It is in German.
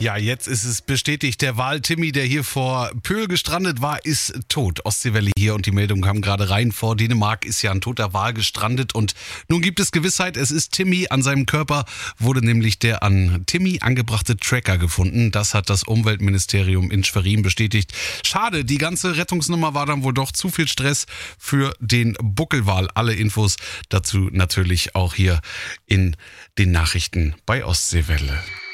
Ja, jetzt ist es bestätigt. Der Wal-Timmy, der hier vor Pöhl gestrandet war, ist tot. Ostseewelle hier und die Meldung kam gerade rein. Vor Dänemark ist ja ein toter Wal gestrandet und nun gibt es Gewissheit, es ist Timmy. An seinem Körper wurde nämlich der an Timmy angebrachte Tracker gefunden. Das hat das Umweltministerium in Schwerin bestätigt. Schade, die ganze Rettungsnummer war dann wohl doch zu viel Stress für den Buckelwal. Alle Infos dazu natürlich auch hier in den Nachrichten bei Ostseewelle.